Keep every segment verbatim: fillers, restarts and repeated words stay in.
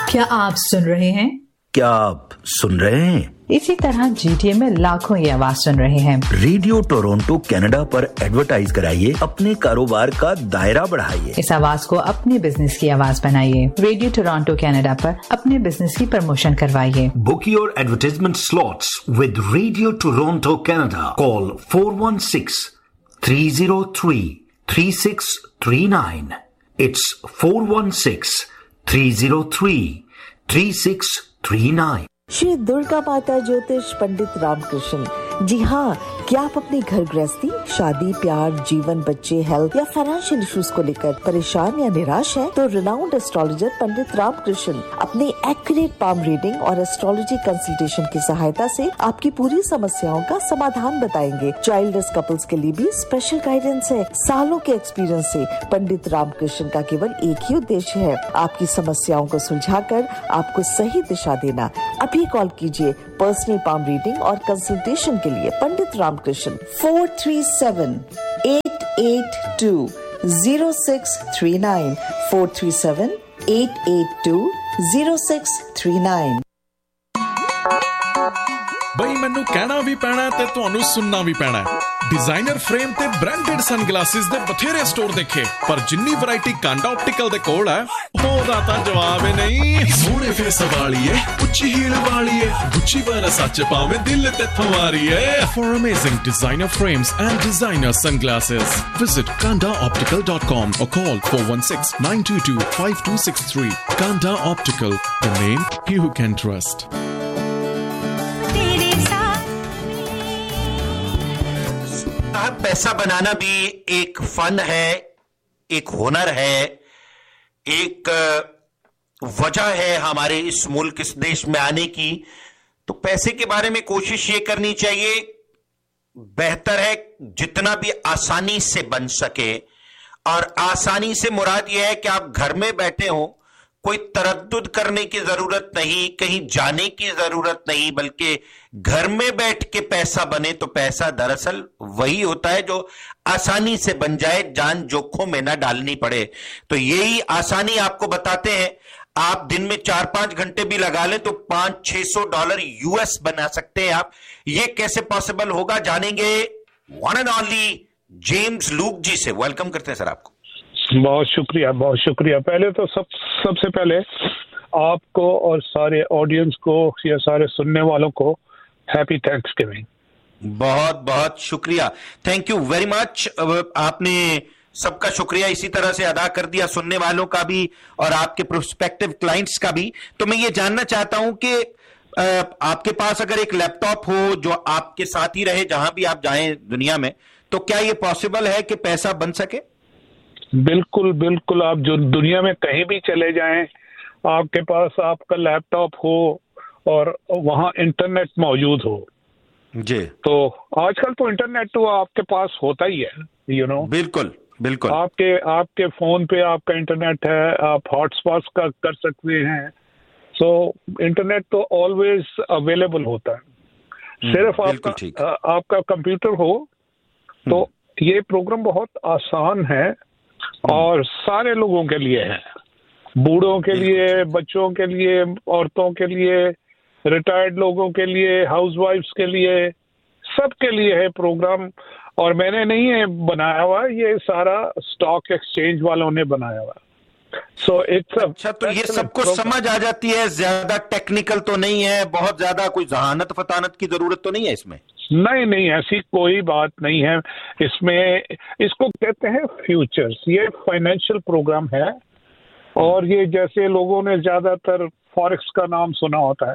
क्या आप सुन रहे हैं? क्या आप सुन रहे हैं? इसी तरह जीटीए में लाखों ये आवाज सुन रहे हैं। रेडियो टोरंटो कनाडा पर एडवर्टाइज कराइए, अपने कारोबार का दायरा बढ़ाइए। इस आवाज को अपने बिजनेस की आवाज बनाइए। रेडियो टोरंटो कनाडा पर अपने बिजनेस की प्रमोशन करवाइए। Book your advertisement slots with radio Toronto Canada. Call four one six three zero three three six three nine. It's four one six three zero three three six three nine. Shri Durga माता ज्योतिष पंडित रामकृष्ण। जी हाँ, क्या आप अपनी घर गृहस्थी, शादी, प्यार, जीवन, बच्चे, हेल्थ या फाइनेंशियल इश्यूज को लेकर परेशान या निराश हैं? तो रिनाउंड एस्ट्रोलॉजर पंडित रामकृष्ण अपनी एक्यूरेट पाम रीडिंग और एस्ट्रोलॉजी कंसल्टेशन की सहायता से आपकी पूरी समस्याओं का समाधान बताएंगे। चाइल्डलेस कपल्स के लिए भी स्पेशल गाइडेंस है। सालों के एक्सपीरियंस से पंडित रामकृष्ण का केवल एक ही उद्देश्य है, आपकी समस्याओं को सुलझाकर आपको सही दिशा देना। अभी कॉल कीजिए पर्सनल पाम रीडिंग और कंसल्टेशन के लिए पंडित Ramakrishna four three seven eight eight to zero six three nine four three seven eight eight to zero six three nine. ਬਈ ਮੈਨੂੰ ਕਹਿਣਾ ਵੀ ਪੈਣਾ ਤੇ ਤੁਹਾਨੂੰ ਸੁਣਨਾ ਵੀ ਪੈਣਾ। डिजाइनर फ्रेम ते ब्रांडेड सनग्लासेस दे बथेरे स्टोर देखे, पर जिन्नी वैरायटी कांडा ऑप्टिकल दे कोल है ओदा तां जवाब ही नहीं। सोने फेस वाली है, उच्ची हील वाली है, गुच्ची वाला सच पावे दिल ते थवारी है। For amazing designer frames and designer sunglasses, visit kanda optical dot com or call four one six nine two two five two six three. Kanda Optical, the name you can trust. पैसा बनाना भी एक fun है, एक हुनर है, एक वजह है हमारे इस मुल्क, इस देश में आने की। तो पैसे के बारे में कोशिश ये करनी चाहिए, बेहतर है जितना भी आसानी से बन सके। और आसानी से मुराद यह है कि आप घर में बैठे हो, कोई तरद्दुद करने की जरूरत नहीं, कहीं जाने की जरूरत नहीं, बल्कि घर में बैठ के पैसा बने। तो पैसा दरअसल वही होता है जो आसानी से बन जाए, जान जोखों में ना डालनी पड़े। तो यही आसानी आपको बताते हैं। आप दिन में चार पांच घंटे भी लगा लें तो पांच छह सौ डॉलर यूएस बना सकते हैं आप। ये कैसे पॉसिबल होगा जानेंगे one and only James look जी से। वेलकम करते हैं सर आपको। बहुत शुक्रिया, बहुत शुक्रिया। पहले तो सब सबसे पहले आपको और सारे ऑडियंस को या सारे सुनने वालों को हैप्पी थैंक्सगिविंग। बहुत बहुत शुक्रिया, थैंक यू वेरी मच। आपने सबका शुक्रिया इसी तरह से अदा कर दिया, सुनने वालों का भी और आपके प्रोस्पेक्टिव क्लाइंट्स का भी। तो मैं ये जानना चाहता हूं कि आपके पास अगर एक लैपटॉप हो जो आपके साथ ही रहे जहां भी आप जाएं दुनिया में, तो क्या ये पॉसिबल है कि पैसा बन सके? बिल्कुल बिल्कुल। आप जो दुनिया में कहीं भी चले जाएं, आपके पास आपका लैपटॉप हो और वहां इंटरनेट मौजूद हो जी, तो आजकल तो इंटरनेट तो आपके पास होता ही है, यू नो। बिल्कुल बिल्कुल। आपके आपके फोन पे आपका इंटरनेट है, आप हॉटस्पॉट का कर सकते हैं। सो इंटरनेट तो ऑलवेज अवेलेबल होता है। सिर्फ आपका आपका कंप्यूटर हो तो ये प्रोग्राम बहुत आसान है और सारे लोगों के लिए है, बूढ़ों के लिए, बच्चों के लिए, औरतों के लिए, रिटायर्ड लोगों के लिए, हाउसवाइफ्स के लिए, सबके लिए है प्रोग्राम। और मैंने नहीं है बनाया हुआ, ये सारा स्टॉक एक्सचेंज वालों ने बनाया हुआ। सो इट्स अच्छा, तो ये सबको समझ आ जाती है, ज्यादा टेक्निकल तो नहीं है, बहुत ज्यादा कोई जहानत फतानत की जरूरत तो नहीं है इसमें? नहीं नहीं, ऐसी कोई बात नहीं है इसमें। इसको कहते हैं फ्यूचर्स। ये फाइनेंशियल प्रोग्राम है और ये जैसे लोगों ने ज्यादातर फॉरेक्स का नाम सुना होता है,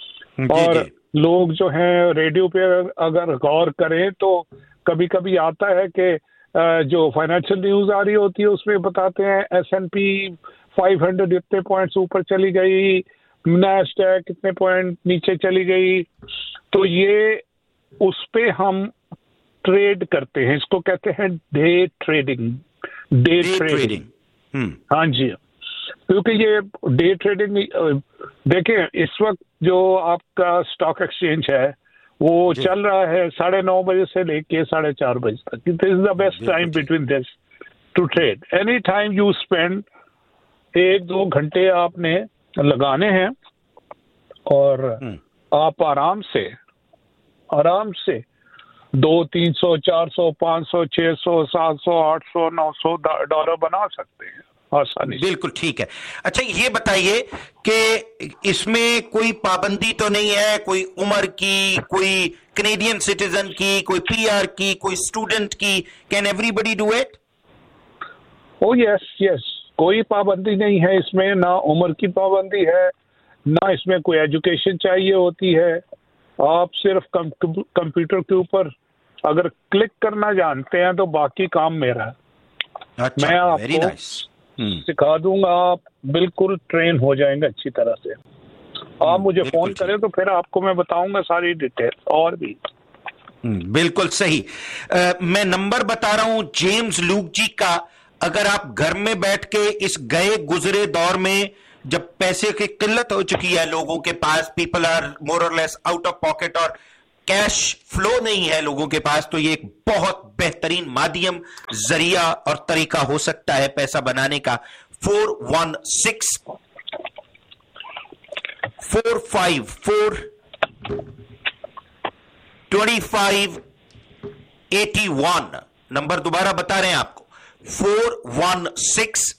और लोग जो हैं रेडियो पे अगर गौर करें तो कभी कभी आता है कि जो फाइनेंशियल न्यूज आ रही होती है उसमें बताते हैं S and P five hundred इतने पॉइंट्स ऊपर चली गई, नैस्डैक कितने पॉइंट नीचे चली गई। तो ये उस पे हम ट्रेड करते हैं, इसको कहते हैं डे ट्रेडिंग। डे ट्रेडिंग, हाँ जी। क्योंकि ये डे ट्रेडिंग, देखें इस वक्त जो आपका स्टॉक एक्सचेंज है वो चल रहा है साढ़े नौ बजे से लेके साढ़े चार बजे तक। This is the best time between this to trade. Any time you spend एक दो घंटे आपने लगाने हैं और आप आराम से आराम से दो तीन सौ चार सौ पाँच सौ छह सौ सात सौ आठ सौ नौ सौ डॉलर बना सकते हैं आसानी से। बिल्कुल ठीक है। अच्छा ये बताइए कि इसमें कोई पाबंदी तो नहीं है, कोई उम्र की, कोई कैनेडियन सिटीजन की, कोई पीआर की, कोई स्टूडेंट की? Can everybody do it? O yes yes, कोई पाबंदी नहीं है इसमें, ना उम्र की पाबंदी है, ना इसमें कोई एजुकेशन चाहिए होती है। आप सिर्फ कंप्यूटर के ऊपर अगर क्लिक करना जानते हैं तो बाकी काम मेरा है। अच्छा, मैं आपको very nice. सिखा दूंगा, आप बिल्कुल ट्रेन हो जाएंगे अच्छी तरह से। आप मुझे फोन करें तो फिर आपको मैं बताऊंगा सारी डिटेल और भी। बिल्कुल सही। आ, मैं नंबर बता रहा हूं जेम्स लूक जी का। अगर आप घर में बैठ के इस गए गुजरे दौर में जब पैसे की किल्लत हो चुकी है, लोगों के पास, पीपल आर मोर और लेस आउट ऑफ पॉकेट और कैश फ्लो नहीं है लोगों के पास, तो ये एक बहुत बेहतरीन माध्यम, जरिया और तरीका हो सकता है पैसा बनाने का। Four one six four five four twenty five eighty one. Number दोबारा बता रहे हैं आपको, four one six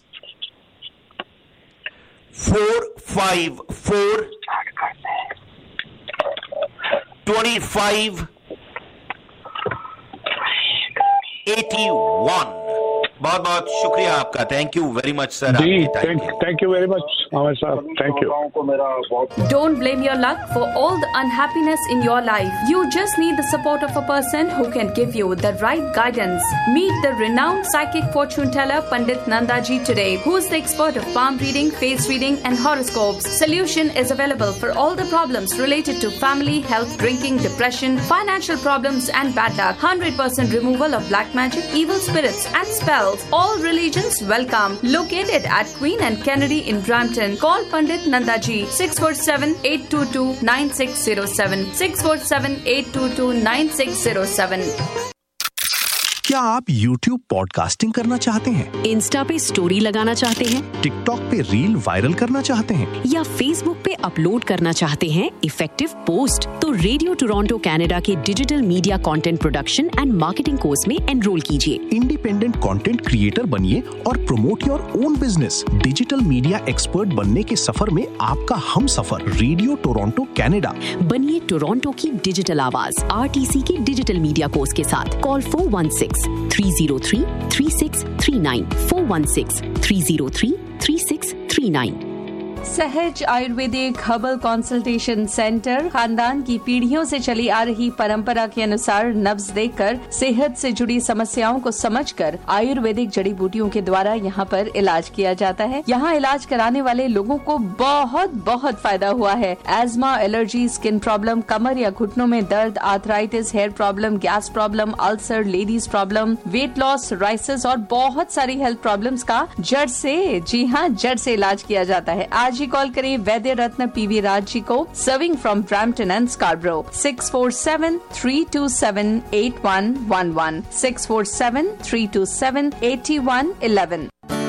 four five four twenty five eighty one. बहुत बहुत शुक्रिया आपका, thank you very much sir. Ji thank thank you very much Aamir साहब, thank you. Don't blame your luck for all the unhappiness in your life. You just need the support of a person who can give you the right guidance. Meet the renowned psychic fortune teller Pandit Nanda ji today, who is the expert of palm reading, face reading and horoscopes. Solution is available for all the problems related to family, health, drinking, depression, financial problems and bad luck. one hundred percent removal of black magic, evil spirits and spells. All religions welcome. Located at Queen and Kennedy in Brampton. Call Pandit Nanda ji six four seven, eight two two, nine six zero seven six four seven, eight two two, nine six zero seven। क्या आप YouTube podcasting करना चाहते हैं? Insta पे story लगाना चाहते हैं? TikTok पे रील वायरल करना चाहते हैं? या फेसबुक पे अपलोड करना चाहते हैं इफेक्टिव पोस्ट? तो रेडियो टोरंटो कनाडा के digital media content production and marketing course में एनरोल कीजिए। इंडिपेंडेंट कंटेंट क्रिएटर बनिए और promote your own business. Digital media expert बनने के सफर में आपका हम सफर रेडियो टोरंटो कनाडा। बनिए टोरंटो की डिजिटल आवाज आरटीसी के डिजिटल मीडिया कोर्स के साथ। Call four one six three zero three three six three nine four one six three zero three three six three nine. सहज आयुर्वेदिक हर्बल कंसल्टेशन सेंटर खानदान की पीढ़ियों से चली आ रही परंपरा के अनुसार नब्ज देखकर सेहत से जुड़ी समस्याओं को समझकर आयुर्वेदिक जड़ी बूटियों के द्वारा यहाँ पर इलाज किया जाता है। यहाँ इलाज कराने वाले लोगों को बहुत बहुत फायदा हुआ है। एज्मा, एलर्जी, स्किन प्रॉब्लम, कमर या घुटनों में दर्द, arthritis, hair problem, gas problem, ulcer, ladies problem, weight loss, rises और बहुत सारी हेल्थ प्रॉब्लम्स का जड़ से, जी हाँ जड़ से इलाज किया जाता है। आज ही कॉल करें वैद्य रत्न पीवी राज जी को, serving from Brampton and स्कार्बरो। Six four seven three to seven eight one one one six four seven three to seven eighty one eleven.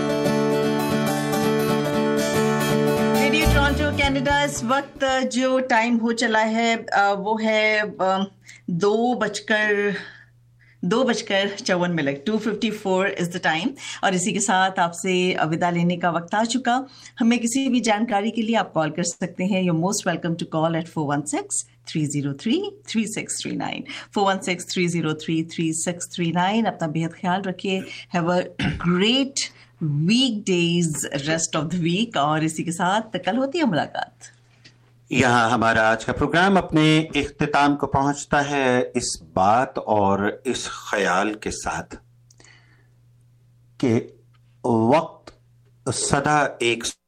Radio Toronto Canada, इस वक्त जो टाइम हो चला है वो है दो बजकर दो बजकर चौवन minute to fifty four is the time. और इसी के साथ आपसे विदा लेने का वक्त आ चुका। हमें किसी भी जानकारी के लिए आप कॉल कर सकते हैं। You most welcome to call at four one six three zero three three six three nine four one six three zero three three six three nine. अपना बेहद ख्याल रखिए। Have a great week days, rest of the week. और इसी के साथ कल होती है मुलाकात। यहाँ हमारा आज का प्रोग्राम अपने इख्तिताम को पहुंचता है इस बात और इस ख्याल के साथ कि वक्त सदा एक